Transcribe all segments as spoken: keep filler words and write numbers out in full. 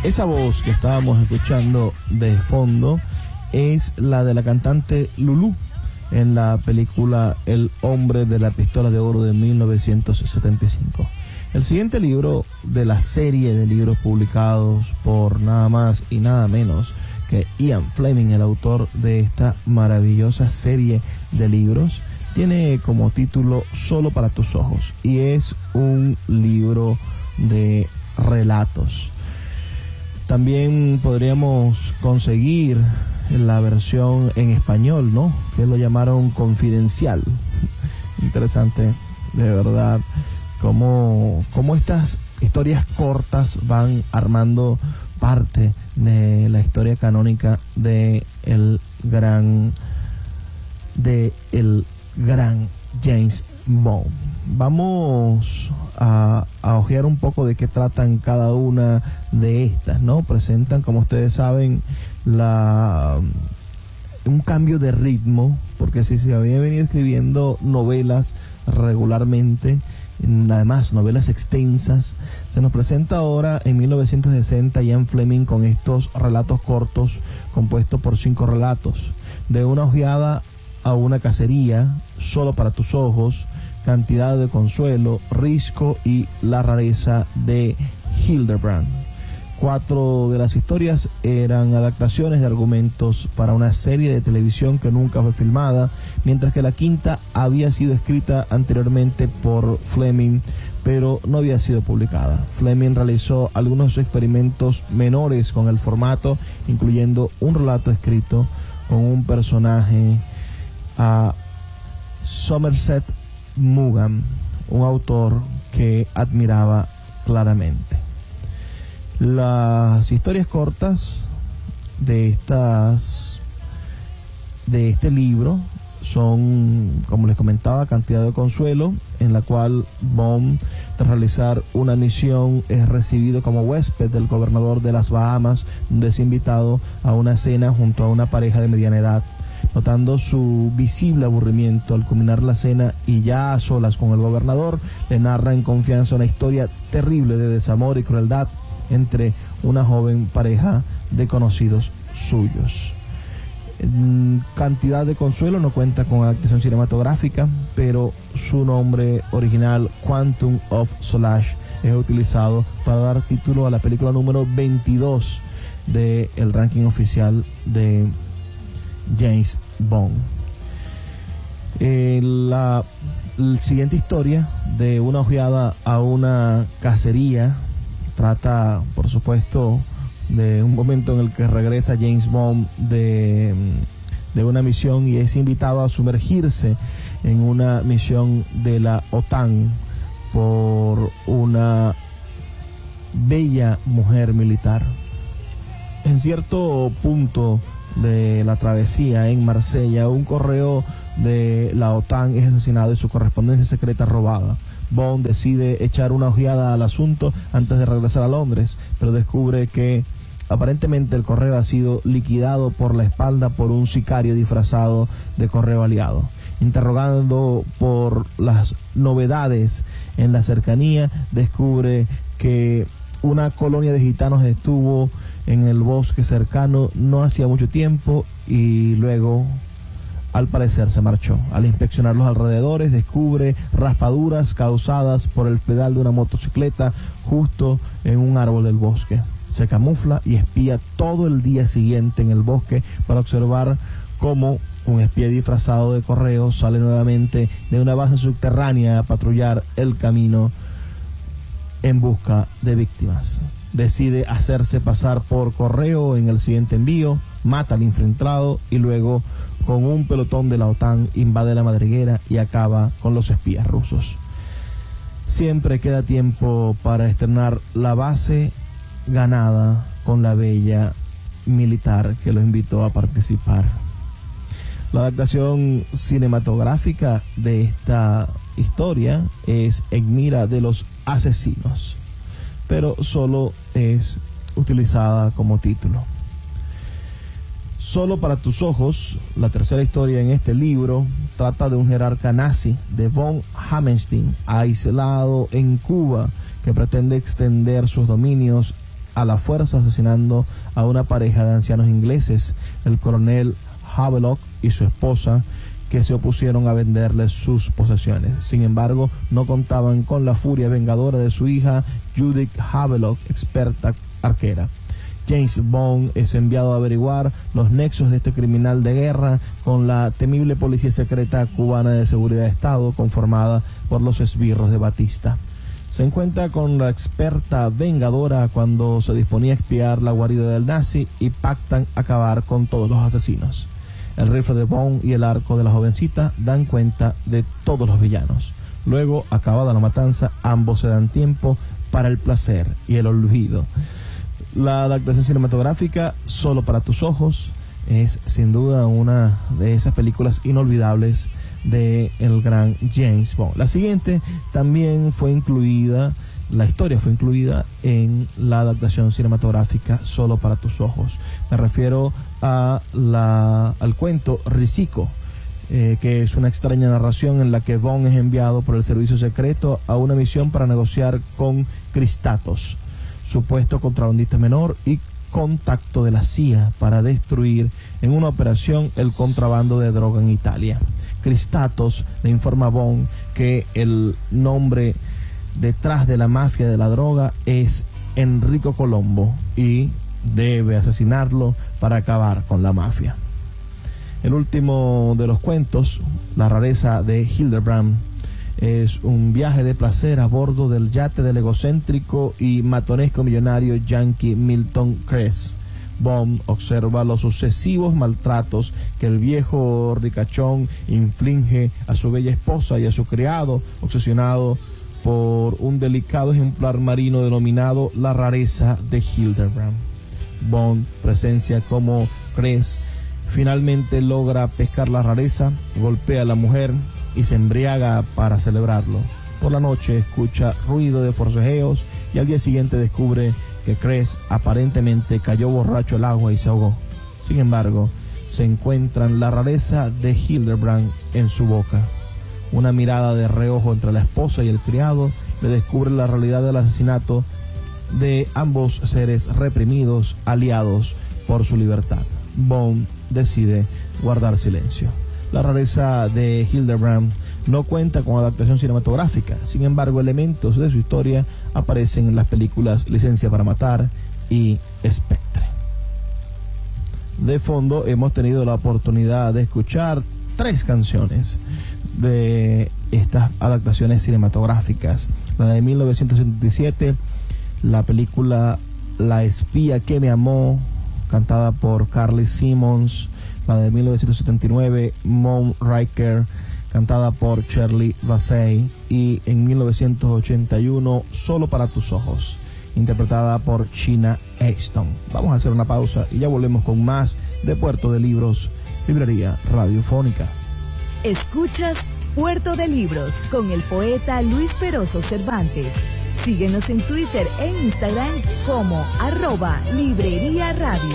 Esa voz que estábamos escuchando de fondo es la de la cantante Lulú en la película El hombre de la pistola de oro de mil novecientos setenta y cinco. El siguiente libro de la serie de libros publicados por nada más y nada menos que Ian Fleming, el autor de esta maravillosa serie de libros, tiene como título Solo para tus ojos, y es un libro de relatos. También podríamos conseguir la versión en español, ¿no? Que lo llamaron Confidencial. Interesante, de verdad, cómo, cómo estas historias cortas van armando parte de la historia canónica de el gran de el gran James Bond. Vamos a, a ojear un poco de qué tratan cada una de estas, ¿no? Presentan, como ustedes saben, la un cambio de ritmo, porque si se había venido escribiendo novelas regularmente, además novelas extensas, se nos presenta ahora en mil novecientos sesenta Ian Fleming con estos relatos cortos compuestos por cinco relatos: De una ojeada a una cacería, Solo para tus ojos, Cantidad de consuelo, Risco y La rareza de Hildebrand. Cuatro de las historias eran adaptaciones de argumentos para una serie de televisión que nunca fue filmada, mientras que la quinta había sido escrita anteriormente por Fleming, pero no había sido publicada. Fleming realizó algunos experimentos menores con el formato, incluyendo un relato escrito con un personaje a Somerset Maugham, un autor que admiraba claramente. Las historias cortas de estas de este libro son, como les comentaba, Cantidad de consuelo, en la cual Bond, tras realizar una misión, es recibido como huésped del gobernador de las Bahamas, donde es invitado a una cena junto a una pareja de mediana edad. Notando su visible aburrimiento al culminar la cena y ya a solas con el gobernador, le narra en confianza una historia terrible de desamor y crueldad entre una joven pareja de conocidos suyos. Cantidad de consuelo no cuenta con adaptación cinematográfica, pero su nombre original, Quantum of Solace, es utilizado para dar título a la película número veintidós del ranking oficial de James Bond. Eh, la, la siguiente historia, De una ojeada a una cacería, trata, por supuesto, de un momento en el que regresa James Bond de, de una misión y es invitado a sumergirse en una misión de la OTAN por una bella mujer militar. En cierto punto de la travesía en Marsella, un correo de la OTAN es asesinado y su correspondencia secreta robada. Bond decide echar una ojeada al asunto antes de regresar a Londres, pero descubre que aparentemente el correo ha sido liquidado por la espalda por un sicario disfrazado de correo aliado. Interrogando por las novedades en la cercanía, descubre que una colonia de gitanos estuvo en el bosque cercano no hacía mucho tiempo y luego, al parecer, se marchó. Al inspeccionar los alrededores, descubre raspaduras causadas por el pedal de una motocicleta justo en un árbol del bosque. Se camufla y espía todo el día siguiente en el bosque para observar cómo un espía disfrazado de correo sale nuevamente de una base subterránea a patrullar el camino en busca de víctimas. Decide hacerse pasar por correo en el siguiente envío, mata al infiltrado y luego, con un pelotón de la OTAN, invade la madriguera y acaba con los espías rusos. Siempre queda tiempo para estrenar la base ganada con la bella militar que lo invitó a participar. La adaptación cinematográfica de esta historia es En mira de los asesinos, pero solo es utilizada como título. Solo para tus ojos, la tercera historia en este libro, trata de un jerarca nazi de von Hammerstein, aislado en Cuba, que pretende extender sus dominios a la fuerza, asesinando a una pareja de ancianos ingleses, el coronel Havelock y su esposa, que se opusieron a venderle sus posesiones. Sin embargo, no contaban con la furia vengadora de su hija Judith Havelock, experta arquera. James Bond es enviado a averiguar los nexos de este criminal de guerra con la temible policía secreta cubana de seguridad de Estado, conformada por los esbirros de Batista. Se encuentra con la experta vengadora cuando se disponía a espiar la guarida del nazi y pactan acabar con todos los asesinos. El rifle de Bond y el arco de la jovencita dan cuenta de todos los villanos. Luego, acabada la matanza, ambos se dan tiempo para el placer y el olvido. La adaptación cinematográfica Solo para tus ojos es sin duda una de esas películas inolvidables de el gran James Bond. La siguiente también fue incluida, la historia fue incluida en la adaptación cinematográfica Solo para tus ojos. Me refiero a la, al cuento Risico, eh, que es una extraña narración en la que Bond es enviado por el servicio secreto a una misión para negociar con Kristatos, supuesto contrabandista menor y contacto de la C I A, para destruir en una operación el contrabando de droga en Italia. Kristatos le informa a Bond que el nombre detrás de la mafia de la droga es Enrico Colombo y debe asesinarlo para acabar con la mafia. El último de los cuentos, La rareza de Hildebrand, es un viaje de placer a bordo del yate del egocéntrico y matonesco millonario yankee Milton Kress. Bond observa los sucesivos maltratos que el viejo ricachón inflige a su bella esposa y a su criado, obsesionado por un delicado ejemplar marino denominado La rareza de Hildebrand. Bond presencia como Kress finalmente logra pescar la rareza, golpea a la mujer y se embriaga para celebrarlo. Por la noche escucha ruido de forcejeos y al día siguiente descubre que Kress aparentemente cayó borracho al agua y se ahogó. Sin embargo, se encuentran la rareza de Hildebrand en su boca. Una mirada de reojo entre la esposa y el criado le descubre la realidad del asesinato de ambos seres reprimidos, aliados por su libertad. Bond decide guardar silencio. La rareza de Hildebrand no cuenta con adaptación cinematográfica, sin embargo elementos de su historia aparecen en las películas Licencia para matar y Spectre. De fondo hemos tenido la oportunidad de escuchar tres canciones de estas adaptaciones cinematográficas. La de mil novecientos setenta y siete, la película La espía que me amó, cantada por Carly Simons. La de mil novecientos setenta y nueve, Moonraker, cantada por Shirley Bassey. Y en mil novecientos ochenta y uno, Solo para tus ojos, interpretada por China Easton. Vamos a hacer una pausa y ya volvemos con más de Puerto de Libros, librería radiofónica. Escuchas Puerto de Libros con el poeta Luis Peroso Cervantes. Síguenos en Twitter e Instagram como arroba librería radio.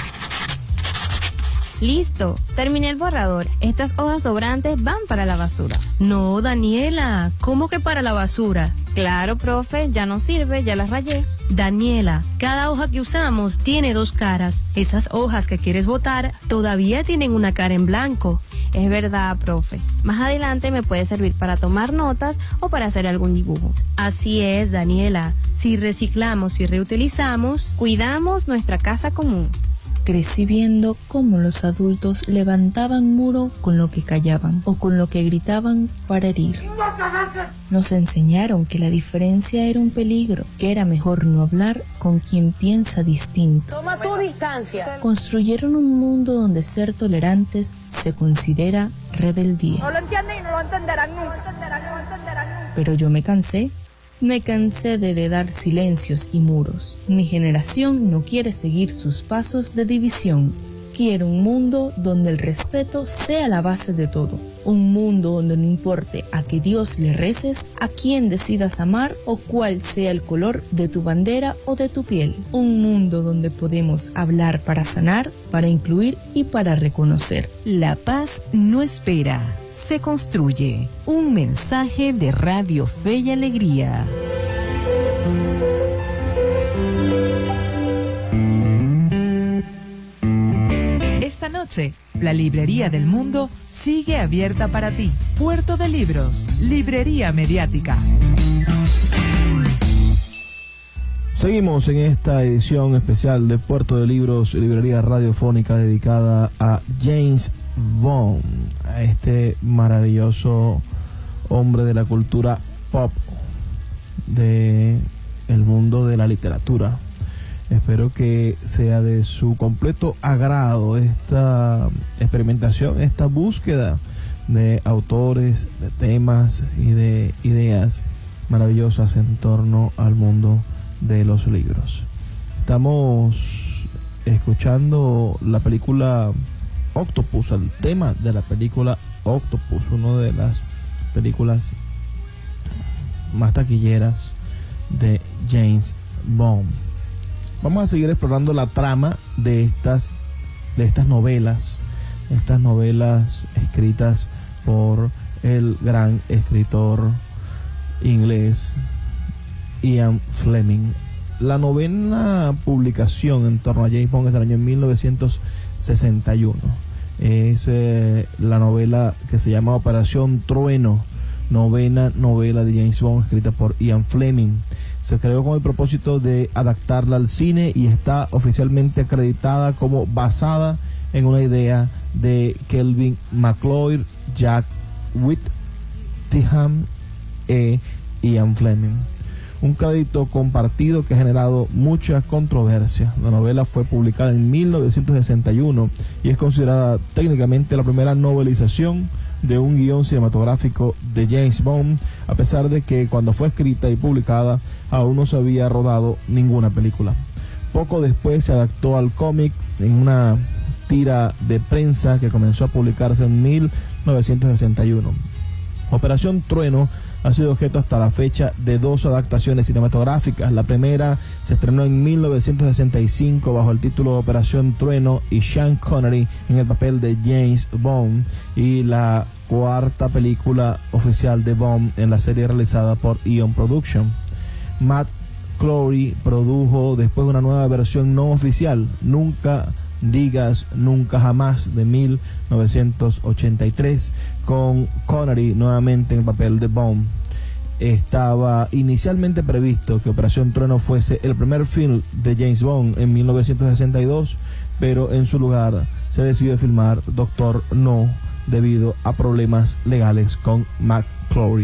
Listo, terminé el borrador. Estas hojas sobrantes van para la basura. No, Daniela, ¿cómo que para la basura? Claro, profe, ya no sirve, ya las rayé. Daniela, cada hoja que usamos tiene dos caras. Esas hojas que quieres botar todavía tienen una cara en blanco. Es verdad, profe. Más adelante me puede servir para tomar notas o para hacer algún dibujo. Así es, Daniela. Si reciclamos y reutilizamos, cuidamos nuestra casa común. Crecí viendo cómo los adultos levantaban muro con lo que callaban o con lo que gritaban para herir. Nos enseñaron que la diferencia era un peligro, que era mejor no hablar con quien piensa distinto. Toma tu distancia. Construyeron un mundo donde ser tolerantes se considera rebeldía. No lo entienden y no lo entenderán nunca. No lo entenderán, no lo entenderán nunca. Pero yo me cansé. Me cansé de heredar silencios y muros. Mi generación no quiere seguir sus pasos de división. Quiero un mundo donde el respeto sea la base de todo. Un mundo donde no importe a qué Dios le reces, a quién decidas amar o cuál sea el color de tu bandera o de tu piel. Un mundo donde podemos hablar para sanar, para incluir y para reconocer. La paz no espera. Se construye. Un mensaje de Radio Fe y Alegría. noche, la Librería del Mundo sigue abierta para ti. Puerto de Libros, Librería Mediática. Seguimos en esta edición especial de Puerto de Libros, librería radiofónica dedicada a James Bond, a este maravilloso hombre de la cultura pop, de el mundo de la literatura. Espero que sea de su completo agrado esta experimentación, esta búsqueda de autores, de temas y de ideas maravillosas en torno al mundo de los libros. Estamos escuchando la película Octopus, el tema de la película Octopus, una de las películas más taquilleras de James Bond. Vamos a seguir explorando la trama de estas de estas novelas, estas novelas escritas por el gran escritor inglés Ian Fleming. La novena publicación en torno a James Bond es del año mil novecientos sesenta y uno. Es eh, la novela que se llama Operación Trueno, novena novela de James Bond escrita por Ian Fleming. Se creó con el propósito de adaptarla al cine y está oficialmente acreditada como basada en una idea de Kelvin MacLeod, Jack Whittingham e Ian Fleming. Un crédito compartido que ha generado mucha controversia. La novela fue publicada en mil novecientos sesenta y uno y es considerada técnicamente la primera novelización de un guión cinematográfico de James Bond, a pesar de que cuando fue escrita y publicada aún no se había rodado ninguna película. Poco después se adaptó al cómic en una tira de prensa que comenzó a publicarse en mil novecientos sesenta y uno. Operación Trueno ha sido objeto hasta la fecha de dos adaptaciones cinematográficas. La primera se estrenó en mil novecientos sesenta y cinco bajo el título Operación Trueno y Sean Connery en el papel de James Bond, y la cuarta película oficial de Bond en la serie realizada por Eon Production. Matt Clory produjo después una nueva versión no oficial, Nunca Digas Nunca Jamás, de mil novecientos ochenta y tres, con Connery nuevamente en el papel de Bond. Estaba inicialmente previsto que Operación Trueno fuese el primer film de James Bond en mil novecientos sesenta y dos, pero en su lugar se decidió filmar Doctor No debido a problemas legales con McClory.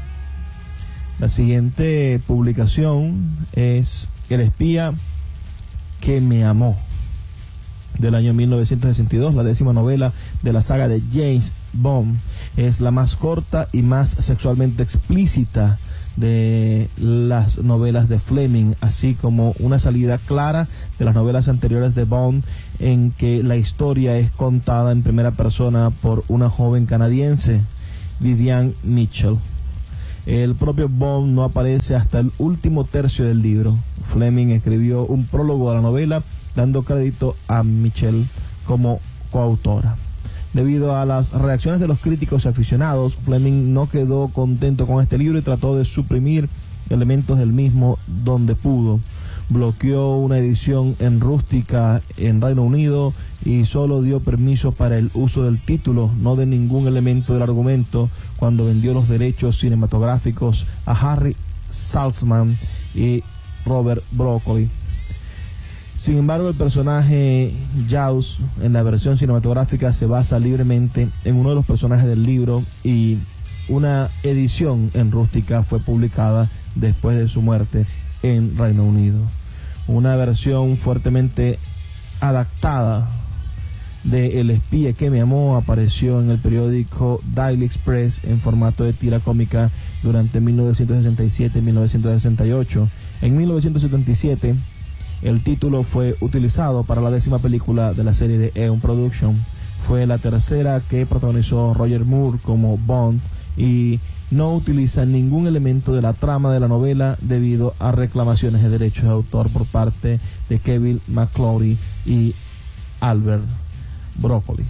La siguiente publicación es El espía que me amó, del año mil novecientos sesenta y dos, la décima novela de la saga de James Bond. Es la más corta y más sexualmente explícita de las novelas de Fleming, así como una salida clara de las novelas anteriores de Bond, en que la historia es contada en primera persona por una joven canadiense, Vivian Mitchell. El propio Bond no aparece hasta el último tercio del libro. Fleming escribió un prólogo de la novela, dando crédito a Mitchell como coautora. Debido a las reacciones de los críticos y aficionados, Fleming no quedó contento con este libro y trató de suprimir elementos del mismo donde pudo. Bloqueó una edición en rústica en Reino Unido y solo dio permiso para el uso del título, no de ningún elemento del argumento, cuando vendió los derechos cinematográficos a Harry Saltzman y Robert Broccoli. Sin embargo, el personaje Jaws en la versión cinematográfica se basa libremente en uno de los personajes del libro, y una edición en rústica fue publicada después de su muerte en Reino Unido. Una versión fuertemente adaptada de El espía que me amó apareció en el periódico Daily Express en formato de tira cómica durante mil novecientos sesenta y siete y mil novecientos sesenta y ocho. En mil novecientos setenta y siete el título fue utilizado para la décima película de la serie de Eon Production. Fue la tercera que protagonizó Roger Moore como Bond y no utiliza ningún elemento de la trama de la novela debido a reclamaciones de derechos de autor por parte de Kevin McClory y Albert Broccoli.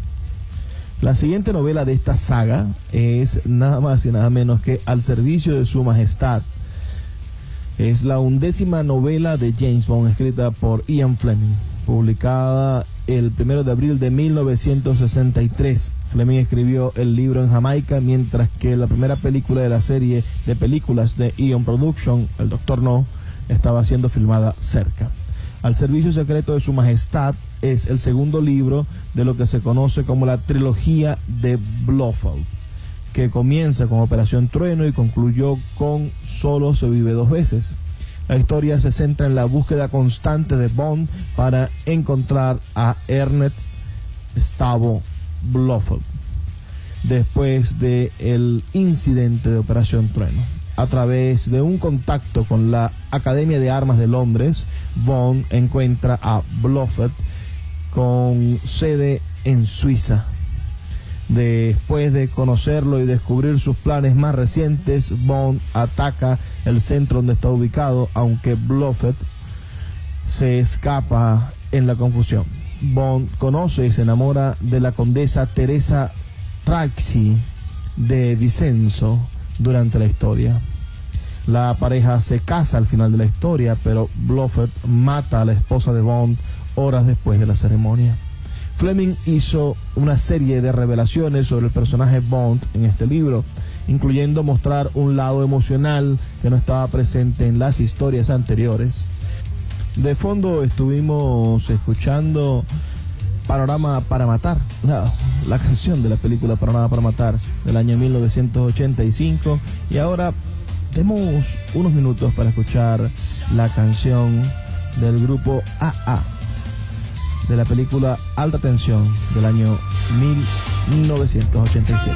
La siguiente novela de esta saga es nada más y nada menos que Al servicio de su majestad. Es la undécima novela de James Bond escrita por Ian Fleming. publicada el primero de abril de mil novecientos sesenta y tres. Fleming escribió el libro en Jamaica, mientras que la primera película de la serie de películas de Eon Production, El Doctor No, estaba siendo filmada cerca. Al servicio secreto de su majestad es el segundo libro de lo que se conoce como la trilogía de Blofeld, que comienza con Operación Trueno y concluyó con Solo se vive dos veces. La historia se centra en la búsqueda constante de Bond para encontrar a Ernest Stavro Blofeld después del incidente de Operación Trueno. A través de un contacto con la Academia de Armas de Londres, Bond encuentra a Blofeld con sede en Suiza. Después de conocerlo y descubrir sus planes más recientes, Bond ataca el centro donde está ubicado, aunque Blofeld se escapa en la confusión. Bond conoce y se enamora de la condesa Teresa Tracy de Vicenzo durante la historia. La pareja se casa al final de la historia, pero Blofeld mata a la esposa de Bond horas después de la ceremonia. Fleming hizo una serie de revelaciones sobre el personaje Bond en este libro, incluyendo mostrar un lado emocional que no estaba presente en las historias anteriores. De fondo estuvimos escuchando Panorama para Matar, la, la canción de la película Panorama para Matar del año mil novecientos ochenta y cinco, y ahora tenemos unos minutos para escuchar la canción del grupo A A de la película Alta Tensión del año mil novecientos ochenta y siete.